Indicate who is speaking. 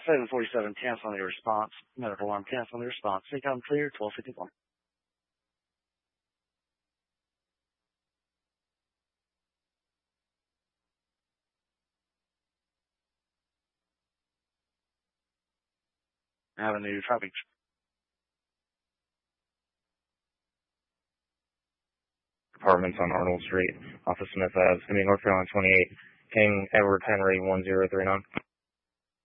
Speaker 1: 747, canceling the response. Medical alarm, canceling the response. Take out clear, 1251. Avenue traffic.
Speaker 2: Apartments on Arnold Street, off of Smith Ave. It's going to be North Carolina 28, King Edward Henry 1039.